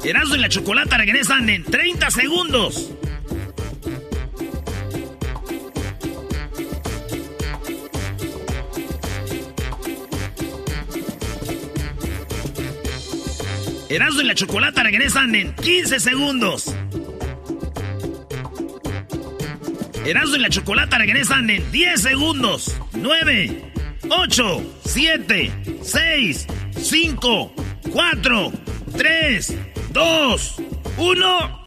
Erasmo y la Chocolata regresan en 30 segundos. Erasmo y la Chocolata regresan en 15 segundos. Erasmo y la Chocolata regresan en 10 segundos. 9, 8, 7, 6, 5, 4, 3, 2, 1.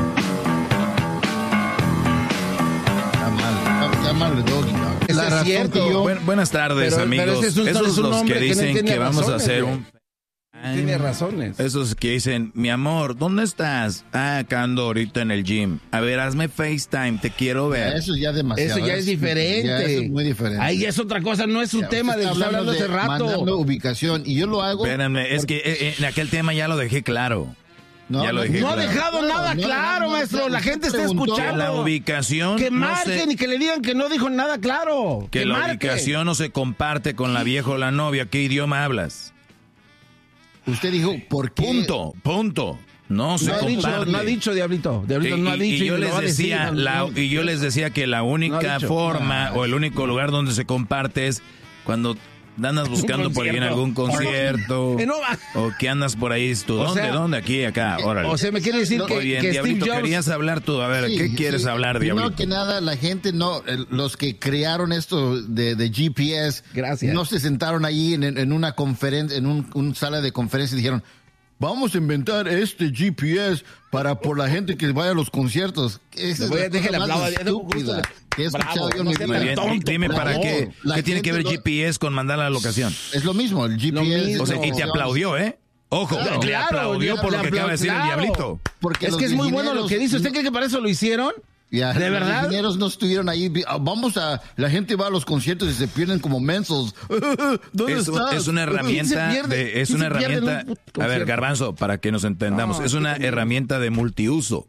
Está mal, Doggy. La razón cierto. que yo... Buenas tardes, amigos. Esos Esos los que dicen que vamos a razones, hacer güey. un... Tiene razones. Esos que dicen, mi amor, ¿dónde estás? Acá ando ahorita en el gym. A ver, hazme FaceTime, te quiero ver. Eso ya es demasiado. Eso ya es diferente. Ya eso es muy diferente. Ahí ya es otra cosa, no es su tema de que está hablando hace rato. Mandando ubicación, y yo lo hago... Espérenme, es que en aquel tema ya lo dejé claro. Ya lo dejé No ha claro. dejado nada claro, maestro. La gente está escuchando. La ubicación Que no marquen se- y que le digan que no dijo nada claro. Que la marquen. ubicación no se comparte con la vieja o la novia. ¿Qué idioma hablas? Usted dijo, ¿por qué? Punto. No se No ha dicho, comparte. no ha dicho, Diablito. Diablito no ha dicho. Y yo me lo les va a decir. decía, y yo les decía que la No única ha dicho. forma o el único lugar donde se comparte es cuando andas buscando por ahí en algún concierto No, o que andas por ahí. ¿Tú O dónde? sea, ¿Dónde? Aquí, acá. Órale. O sea, me quiere decir Muy bien, que Steve Diablito, Jobs... querías hablar tú. A ver, Sí, ¿qué quieres sí. hablar, Primero Diablito? que nada, la gente los que crearon esto de GPS, Gracias. no se sentaron ahí en una conferencia, en un sala de conferencia y dijeron, vamos a inventar este GPS por la gente que vaya a los conciertos. Esa es la Déjale cosa más hablar. estúpida que he escuchado yo en mi sea Muy vida. bien, tonto, dime por para favor. qué. La ¿Qué tiene que ver gente GPS con mandar a la locación? Es lo mismo, el GPS. Lo mismo. O sea, y te aplaudió, ¿eh? Ojo, Claro, le aplaudió por lo que acaba de decir el Diablito. Porque Es los que es muy bueno lo que dice. ¿Usted ingenieros- cree que para eso lo hicieron? Ya, ¿De los verdad? ingenieros no estuvieron ahí. La gente va a los conciertos y se pierden como mensos. ¿Dónde estás? Es una herramienta ¿Quién se pierde? es ¿Quién una se pierde en un herramienta. puto A ver, concierto? Garbanzo, para que nos entendamos, No, es una herramienta de multiuso.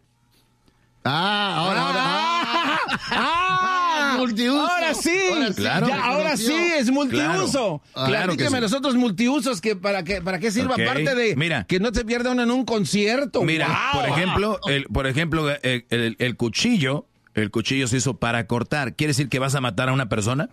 Multiuso. Ahora sí. Claro. Ahora sí es multiuso. Claro que Platíqueme sí. los otros multiusos que para qué sirva, Ok. aparte de Mira. que no te pierda uno en un concierto. Mira, ¡Wow! por ejemplo, el cuchillo se hizo para cortar. ¿Quiere decir que vas a matar a una persona?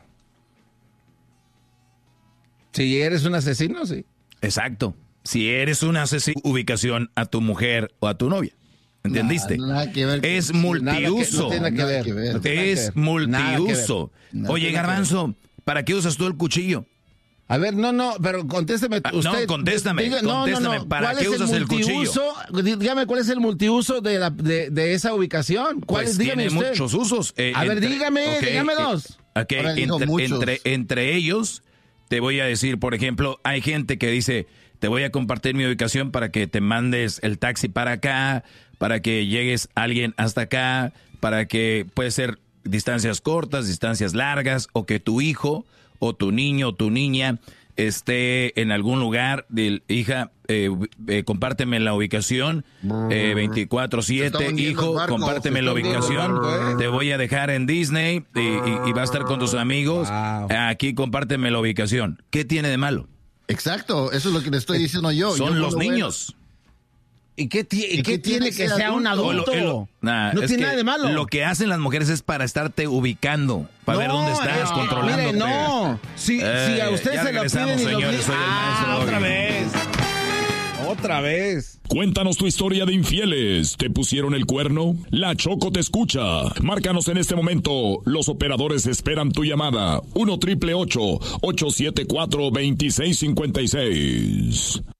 Si eres un asesino, sí. Exacto. Si eres un asesino, ubicación a tu mujer o a tu novia. ¿Entendiste? Nada que ver. Es Nada multiuso. no tiene nada que ver. que ver. No tiene nada que Es ver. Nada que ver. multiuso. Nada Oye, tiene que Garbanzo, ¿para qué usas tú el cuchillo? A ver, no, pero contésteme usted. no, contéstame, contéstame, ¿para ¿Cuál qué es usas el multiuso? Dígame, ¿cuál es el multiuso de esa ubicación? ¿Cuál Pues es? Dígame tiene usted. muchos usos. A ver, dígame dos. Ok, Ahora dijo muchos. entre ellos, te voy a decir, por ejemplo, hay gente que dice, te voy a compartir mi ubicación para que te mandes el taxi para acá, para que llegues alguien hasta acá, para que puede ser distancias cortas, distancias largas, o que tu hijo o tu niño o tu niña esté en algún lugar, hija, compárteme la ubicación, 24/7, Estaban viendo hijo, el barco, compárteme se la estaban viendo el ubicación, barco, te voy a dejar en Disney y va a estar con tus amigos, Wow. aquí compárteme la ubicación. ¿Qué tiene de malo? Exacto, eso es lo que le estoy diciendo yo. Son Yo los cuando niños. ¿Y qué qué tiene tiene que que ser sea un adulto? adulto? Nah, no es tiene que nada de malo. Lo que hacen las mujeres es para estarte ubicando, para ver dónde estás, es que, controlándote. Mire, no. Si a usted ya se lo regresamos, piden y lo señores, soy el maestro Doggy. otra vez. Otra vez. Cuéntanos tu historia de infieles. ¿Te pusieron el cuerno? La Choco te escucha. Márcanos en este momento. Los operadores esperan tu llamada. 1-888-874-2656.